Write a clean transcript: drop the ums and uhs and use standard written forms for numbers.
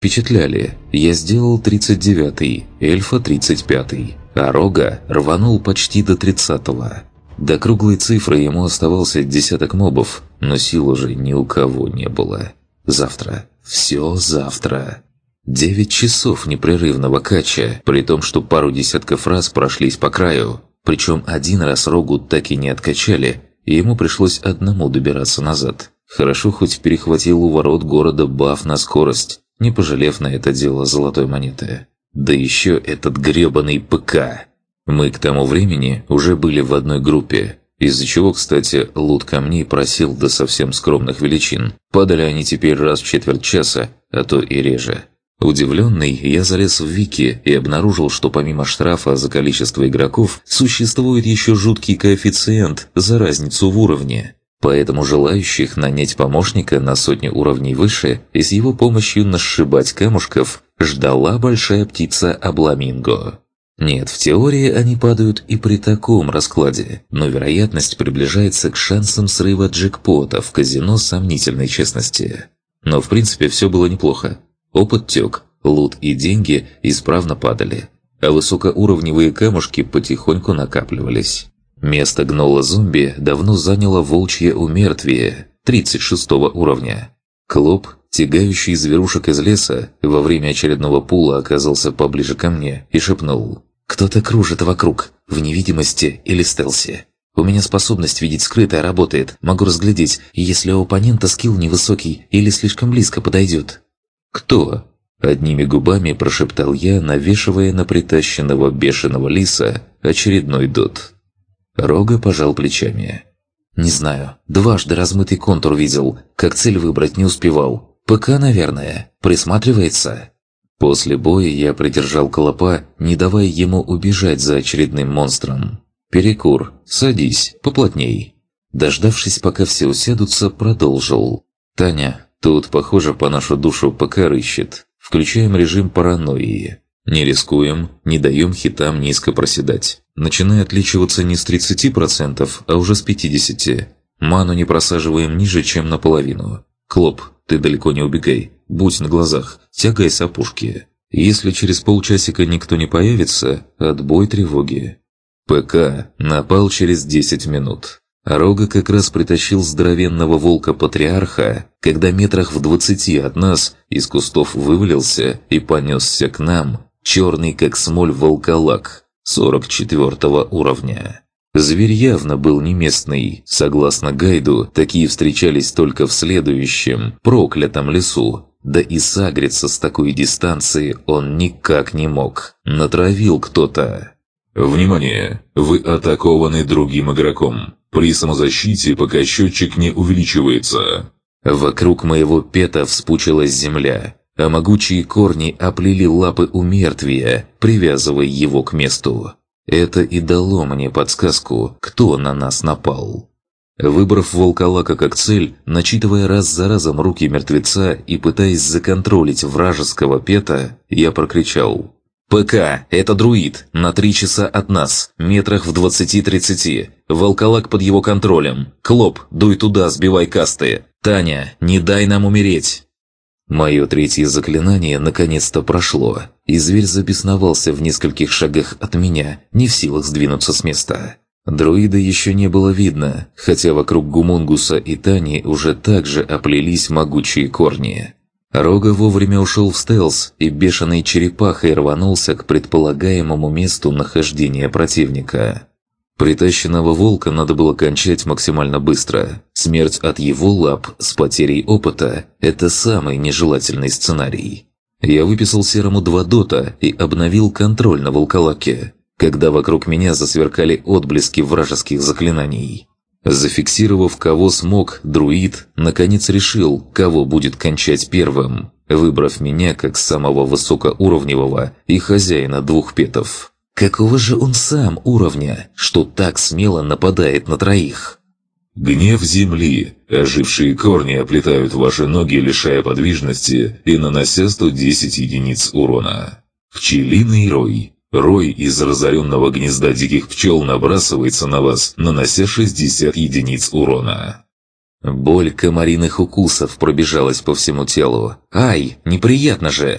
Впечатляли. Я сделал 39-й, эльфа 35-й, а Рога рванул почти до 30-го. До круглой цифры ему оставался десяток мобов, но сил уже ни у кого не было. Завтра. Все завтра. 9 часов непрерывного кача, при том, что пару десятков раз прошлись по краю. Причем один раз Рогу так и не откачали, и ему пришлось одному добираться назад. Хорошо хоть перехватил у ворот города баф на скорость, не пожалев на это дело золотой монеты. Да еще этот гребаный ПК. Мы к тому времени уже были в одной группе, из-за чего, кстати, лут камней просел до совсем скромных величин. Падали они теперь раз в четверть часа, а то и реже. Удивленный, я залез в Вики и обнаружил, что помимо штрафа за количество игроков, существует еще жуткий коэффициент за разницу в уровне. Поэтому желающих нанять помощника на сотни уровней выше и с его помощью насшибать камушков ждала большая птица Абламинго. Нет, в теории они падают и при таком раскладе, но вероятность приближается к шансам срыва джекпота в казино сомнительной честности. Но в принципе все было неплохо. Опыт тек, лут и деньги исправно падали, а высокоуровневые камушки потихоньку накапливались. Место гнола зомби давно заняло волчье умертвие 36 уровня. Клоп, тягающий зверушек из леса, во время очередного пула оказался поближе ко мне и шепнул: «Кто-то кружит вокруг, в невидимости или стелсе. У меня способность видеть скрытое работает, могу разглядеть, если у оппонента скилл невысокий или слишком близко подойдет». «Кто?» – одними губами прошептал я, навешивая на притащенного бешеного лиса очередной дот. Рога пожал плечами. «Не знаю. Дважды размытый контур видел, как цель выбрать не успевал. ПК, наверное. Присматривается». После боя я придержал Клопа, не давая ему убежать за очередным монстром. «Перекур. Садись. Поплотней». Дождавшись, пока все усядутся, продолжил. «Таня, тут, похоже, по нашу душу ПК рыщет. Включаем режим паранойи. Не рискуем, не даем хитам низко проседать. Начиная отличиваться не с 30%, а уже с 50%. Ману не просаживаем ниже, чем наполовину. Клоп, ты далеко не убегай. Будь на глазах, тягай с опушки. Если через полчасика никто не появится, отбой тревоги». ПК напал через 10 минут. Рога как раз притащил здоровенного волка-патриарха, когда метрах в 20 от нас из кустов вывалился и понесся к нам черный как смоль волколак 44 уровня. Зверь явно был не местный. Согласно гайду, такие встречались только в следующем, проклятом лесу. Да и сагриться с такой дистанции он никак не мог. Натравил кто-то. Внимание! Вы атакованы другим игроком. При самозащите пока счетчик не увеличивается. Вокруг моего пета вспучилась земля, а могучие корни оплели лапы умертвия, привязывая его к месту. Это и дало мне подсказку, кто на нас напал. Выбрав волколака как цель, начитывая раз за разом руки мертвеца и пытаясь законтролить вражеского пета, я прокричал: «ПК, это друид, на 3 часа от нас, метрах в 20-30. Волколак под его контролем. Клоп, дуй туда, сбивай касты. Таня, не дай нам умереть». Мое третье заклинание наконец-то прошло, и зверь забесновался в нескольких шагах от меня, не в силах сдвинуться с места. Друида еще не было видно, хотя вокруг Гумунгуса и Тани уже также оплелись могучие корни. Рога вовремя ушел в стелс и бешеной черепахой рванулся к предполагаемому месту нахождения противника. Притащенного волка надо было кончать максимально быстро. Смерть от его лап с потерей опыта – это самый нежелательный сценарий. Я выписал серому 2 дота и обновил контроль на волколаке, когда вокруг меня засверкали отблески вражеских заклинаний. Зафиксировав, кого смог, друид наконец решил, кого будет кончать первым, выбрав меня как самого высокоуровневого и хозяина 2 петов. Какого же он сам уровня, что так смело нападает на 3? Гнев земли. Ожившие корни оплетают ваши ноги, лишая подвижности и нанося 110 единиц урона. Пчелиный рой. Рой из разоренного гнезда диких пчел набрасывается на вас, нанося 60 единиц урона. Боль комариных укусов пробежалась по всему телу. Ай, неприятно же!